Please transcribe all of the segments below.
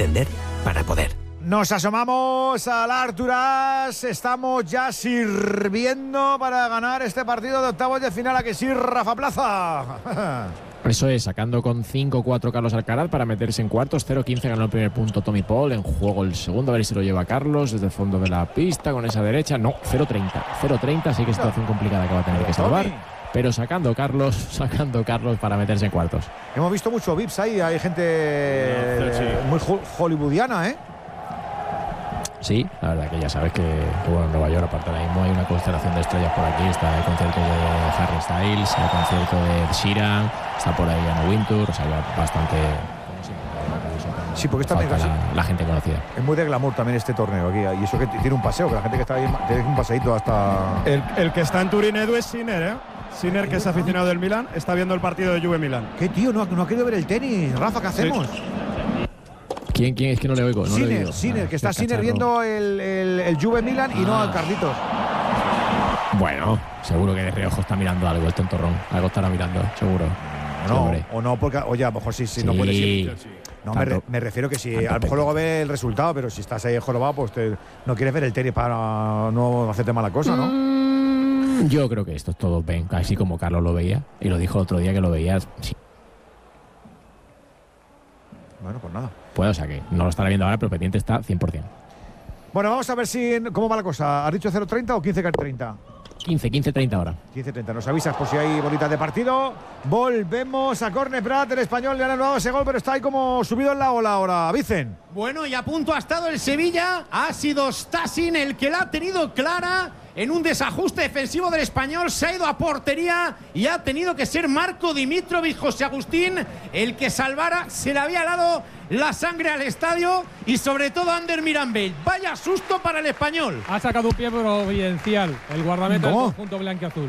entender para poder. Nos asomamos al Arturas, estamos ya sirviendo para ganar este partido de octavos de final. ¿A que sí, Rafa Plaza? Eso es, sacando con 5-4 Carlos Alcaraz para meterse en cuartos. 0-15 ganó el primer punto Tommy Paul. En juego el segundo, a ver si lo lleva Carlos desde el fondo de la pista con esa derecha. No, 0-30. 0-30, así que situación complicada que va a tener que salvar. Pero sacando Carlos para meterse en cuartos. Hemos visto mucho VIPs ahí, hay gente muy hollywoodiana, ¿eh? Sí, la verdad que ya sabes que bueno, en Nueva York, aparte de ahí mismo, hay una constelación de estrellas por aquí. Está el concierto de Harry Styles, el concierto de Ed Sheeran, está por ahí Anna Wintour, o sea, bastante. Sí, porque está la gente conocida. Es muy de glamour también este torneo aquí, y eso que tiene un paseo, que la gente que está ahí tiene un paseíto hasta. El que está en Turín, Edu, es Sinner, ¿eh? Sinner, que es aficionado del Milan, está viendo el partido de Juve Milan. ¿Qué tío? No ha querido ver el tenis, Rafa, ¿qué hacemos? Sí. ¿Quién? Es que no le oigo. Sinner, que está Sinner viendo el Juve Milan y no al Carlitos. Bueno, seguro que de reojo está mirando algo, el tontorrón. Algo estará mirando, seguro. No, porque, oye, a lo mejor sí. No puedes ir. No, me refiero que si a lo mejor luego ve el resultado, pero si estás ahí jorobado, pues no quieres ver el tenis para no hacerte mala cosa, ¿no? Yo creo que estos todos ven, así como Carlos lo veía, y lo dijo el otro día que lo veía. Sí. Bueno, pues nada. Pues, o sea que no lo estará viendo ahora, pero pendiente está 100%. Bueno, vamos a ver cómo va la cosa. ¿Has dicho 0-30 o 15-30? 15-30 ahora. 15-30. Nos avisas por si hay bolitas de partido. Volvemos a córner. Prat, el Español le ha anulado ese gol, pero está ahí como subido en la ola ahora. Vicen. Bueno, y a punto ha estado el Sevilla. Ha sido Stasin el que la ha tenido clara. En un desajuste defensivo del Español se ha ido a portería y ha tenido que ser Marco Dimitrovic, José Agustín, el que salvara. Se le había dado la sangre al estadio y sobre todo a Ander Mirambell. Vaya susto para el Español. Ha sacado un pie providencial el guardameta del conjunto blanquiazul.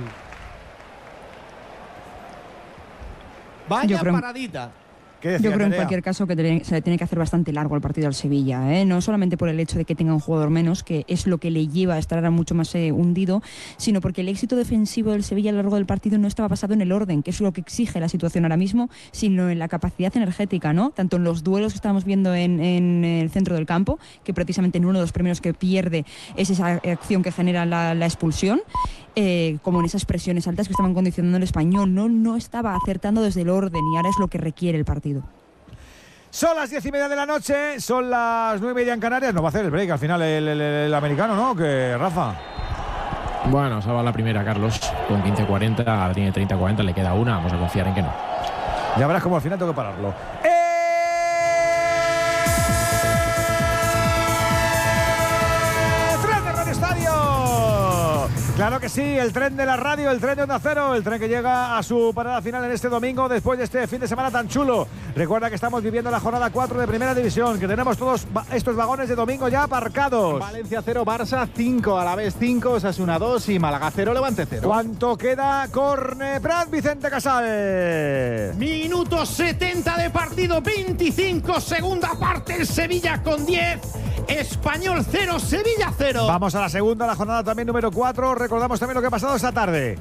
Vaya paradita. Yo creo en cualquier caso que se le tiene que hacer bastante largo el partido al Sevilla, ¿eh? No solamente por el hecho de que tenga un jugador menos, que es lo que le lleva a estar ahora mucho más hundido, sino porque el éxito defensivo del Sevilla a lo largo del partido no estaba basado en el orden, que es lo que exige la situación ahora mismo, sino en la capacidad energética, ¿no? Tanto en los duelos que estábamos viendo en el centro del campo, que precisamente en uno de los primeros que pierde es esa acción que genera la expulsión, como en esas presiones altas que estaban condicionando el Español. No estaba acertando desde el orden y ahora es lo que requiere el partido. Son las 10:30 de la noche, son las 9:30 en Canarias. No va a hacer el break al final el americano, ¿no? Que Rafa. Bueno, salva la primera Carlos con 15-40, ahora tiene 30-40, le queda una, vamos a confiar en que no. Ya verás cómo al final tengo que pararlo. ¡Tren de Radio Estadio! Claro que sí, el tren de la radio, el tren de Onda Cero, el tren que llega a su parada final en este domingo después de este fin de semana tan chulo. Recuerda que estamos viviendo la jornada 4 de Primera División, que tenemos todos estos vagones de domingo ya aparcados. Valencia 0, Barça 5, Alavés 5, Osasuna 2 y Málaga 0, Levante 0. ¿Cuánto queda? Corne Prat, Vicente Casal. Minuto 70 de partido, 25, segunda parte, el Sevilla con 10. Español 0, Sevilla 0. Vamos a la segunda, la jornada también número 4. Recordamos también lo que ha pasado esta tarde.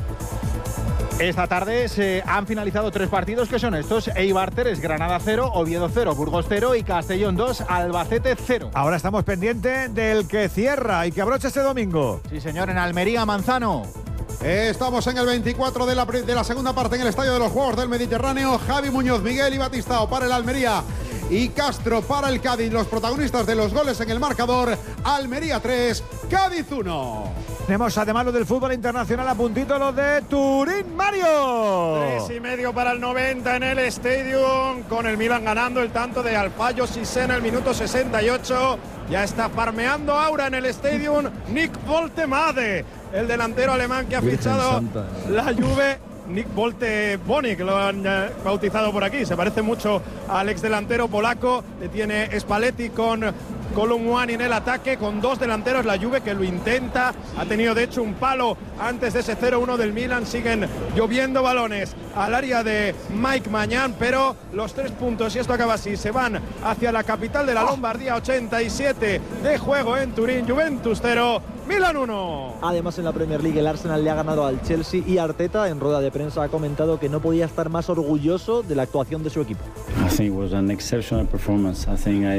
Esta tarde se han finalizado 3 partidos que son estos: Eibar 3, Granada 0, Oviedo 0, Burgos 0 y Castellón 2, Albacete 0. Ahora estamos pendientes del que cierra y que abrocha este domingo. Sí, señor, en Almería, Manzano. Estamos en el 24 de la segunda parte en el Estadio de los Juegos del Mediterráneo. Javi Muñoz, Miguel y Batistao para el Almería y Castro para el Cádiz, los protagonistas de los goles en el marcador. Almería 3, Cádiz 1. Tenemos además lo del fútbol internacional a puntito, lo de Turín, Mario. 3,5 para el 90 en el Stadium, con el Milan ganando el tanto de Alfayos Cissé en el minuto 68. Ya está farmeando ahora en el Stadium Nick Voltemade, el delantero alemán que ha fichado la Juve. Nick Volte-Boni, que lo han bautizado por aquí. Se parece mucho al ex delantero polaco. Le tiene Spalletti con Colomwani en el ataque, con 2 delanteros. La Juve que lo intenta. Ha tenido de hecho un palo antes de ese 0-1 del Milan. Siguen lloviendo balones al área de Mike Mañán, pero los 3 puntos, y esto acaba así, se van hacia la capital de la Lombardía. 87 de juego en Turín. Juventus 0, Milan 1. Además, en la Premier League el Arsenal le ha ganado al Chelsea y Arteta en rueda de prensa ha comentado que no podía estar más orgulloso de la actuación de su equipo. I think it was an exceptional performance. I think